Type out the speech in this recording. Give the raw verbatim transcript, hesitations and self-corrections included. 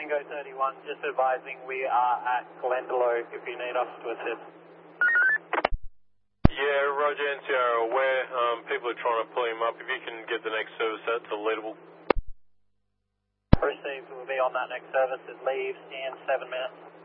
Tango thirty-one, just advising we are at Glendalough if you need us to assist. Yeah, Roger, N C R aware. Um, people are trying to pull him up. If you can get the next service out to Leadable. Received, we'll be on that next service. It leaves in seven minutes.